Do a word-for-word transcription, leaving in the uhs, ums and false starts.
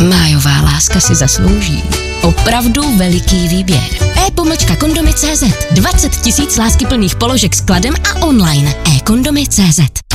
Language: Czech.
Májová láska si zaslouží opravdu veliký výběr. e-pomlčka kondomy tečka cé zet. dvacet tisíc láskyplných položek skladem a online. e-kondomy tečka cé zet.